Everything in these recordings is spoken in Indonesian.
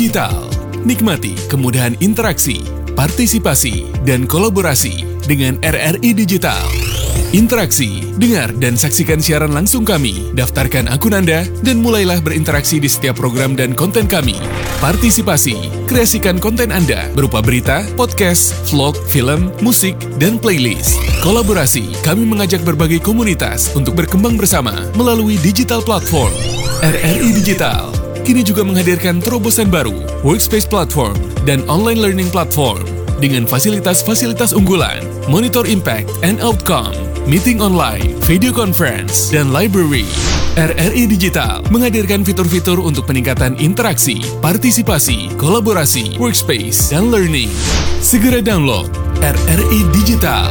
Digital. Nikmati kemudahan interaksi, partisipasi, dan kolaborasi dengan RRI Digital. Interaksi, dengar dan saksikan siaran langsung kami, daftarkan akun Anda, dan mulailah berinteraksi di setiap program dan konten kami. Partisipasi, kreasikan konten Anda berupa berita, podcast, vlog, film, musik, dan playlist. Kolaborasi, kami mengajak berbagai komunitas untuk berkembang bersama melalui digital platform. RRI Digital kini juga menghadirkan terobosan baru, workspace platform, dan online learning platform dengan fasilitas-fasilitas unggulan, monitor impact and outcome, meeting online, video conference, dan library. RRI Digital menghadirkan fitur-fitur untuk peningkatan interaksi, partisipasi, kolaborasi, workspace, dan learning. Segera download RRI Digital.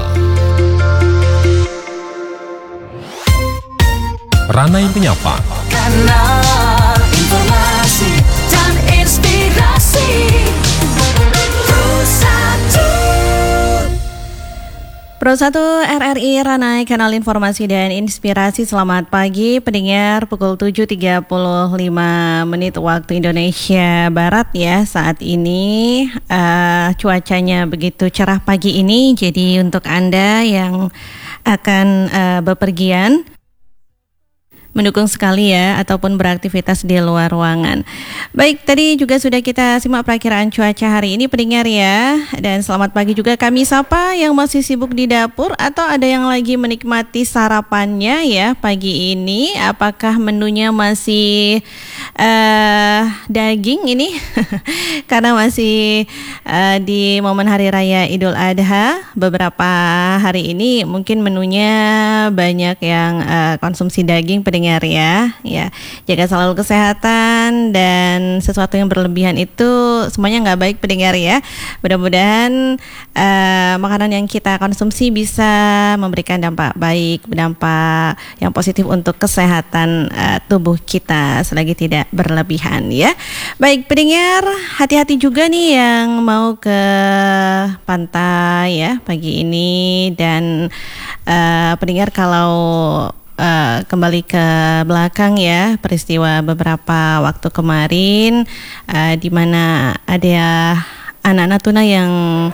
Ranai Penyapa. Kanal informasi dan inspirasi. Pro 1 RRI Ranai, kanal informasi dan inspirasi. Selamat pagi pendengar, pukul 7.35 waktu Indonesia Barat ya. Saat ini cuacanya begitu cerah pagi ini. Jadi untuk Anda yang akan bepergian, mendukung sekali ya, ataupun beraktivitas di luar ruangan. Baik, tadi juga sudah kita simak perakiraan cuaca hari ini pendengar ya. Dan selamat pagi juga kami sapa yang masih sibuk di dapur atau ada yang lagi menikmati sarapannya ya pagi ini. Apakah menunya masih daging ini? Karena masih di momen Hari Raya Idul Adha. Beberapa hari ini mungkin menunya banyak yang konsumsi daging pendengar ya. Jaga selalu kesehatan, dan sesuatu yang berlebihan itu semuanya nggak baik pendengar ya. Mudah-mudahan makanan yang kita konsumsi bisa memberikan dampak baik, dampak yang positif untuk kesehatan tubuh kita selagi tidak berlebihan ya. Baik pendengar, hati-hati juga nih yang mau ke pantai ya pagi ini. Dan pendengar, kalau kembali ke belakang ya, peristiwa beberapa waktu kemarin di mana ada anak-anak tuna yang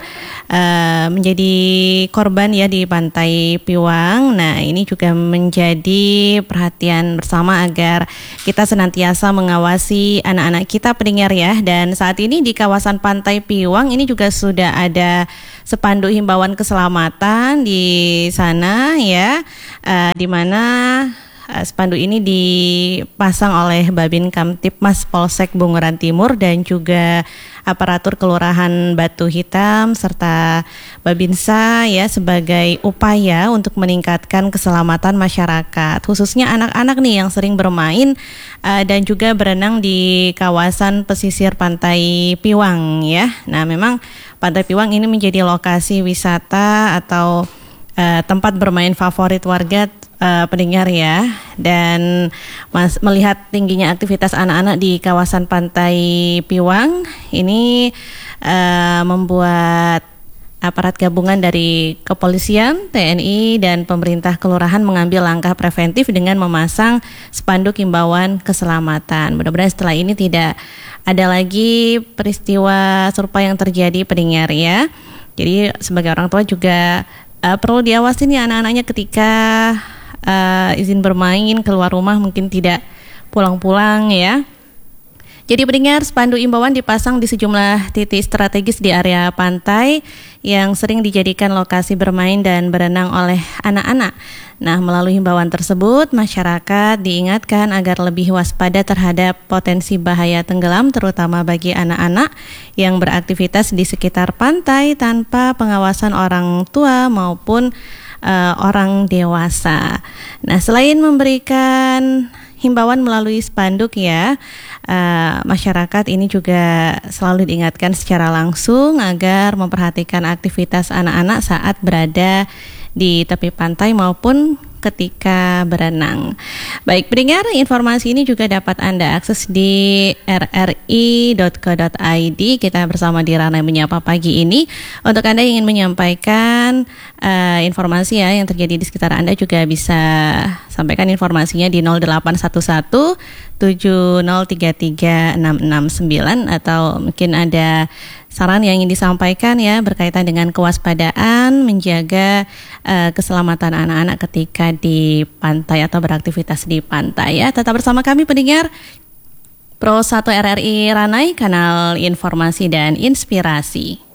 menjadi korban ya di Pantai Piwang. Nah, ini juga menjadi perhatian bersama agar kita senantiasa mengawasi anak-anak kita pendengar ya. Dan saat ini di kawasan Pantai Piwang ini juga sudah ada spanduk himbauan keselamatan di sana ya, di mana spanduk ini dipasang oleh Babin Kamtipmas Polsek Bunguran Timur dan juga aparatur Kelurahan Batu Hitam serta Babinsa ya, sebagai upaya untuk meningkatkan keselamatan masyarakat, khususnya anak-anak nih yang sering bermain dan juga berenang di kawasan pesisir Pantai Piwang ya. Nah, memang Pantai Piwang ini menjadi lokasi wisata atau tempat bermain favorit warga pendengar ya. Dan melihat tingginya aktivitas anak-anak di kawasan Pantai Piwang ini membuat aparat gabungan dari kepolisian, TNI, dan pemerintah kelurahan mengambil langkah preventif dengan memasang spanduk himbauan keselamatan. Mudah-mudahan setelah ini tidak ada lagi peristiwa serupa yang terjadi pendengar ya. Jadi sebagai orang tua juga perlu diawasi nih anak-anaknya ketika izin bermain keluar rumah, mungkin tidak pulang-pulang ya. Jadi pendengar, spanduk imbauan dipasang di sejumlah titik strategis di area pantai yang sering dijadikan lokasi bermain dan berenang oleh anak-anak. Nah, melalui himbauan tersebut, masyarakat diingatkan agar lebih waspada terhadap potensi bahaya tenggelam, terutama bagi anak-anak yang beraktivitas di sekitar pantai tanpa pengawasan orang tua maupun orang dewasa. Nah, selain memberikan himbauan melalui spanduk ya, masyarakat ini juga selalu diingatkan secara langsung agar memperhatikan aktivitas anak-anak saat berada di tepi pantai maupun ketika berenang. Baik, pendengar, informasi ini juga dapat Anda akses di rri.co.id. Kita bersama di Ranai Menyapa pagi ini. Untuk Anda yang ingin menyampaikan informasi ya yang terjadi di sekitar Anda, juga bisa sampaikan informasinya di 0811 7033669, atau mungkin ada saran yang ingin disampaikan ya berkaitan dengan kewaspadaan menjaga keselamatan anak-anak ketika di pantai atau beraktivitas di pantai ya. Tetap bersama kami pendengar Pro 1 RRI Ranai, kanal informasi dan inspirasi.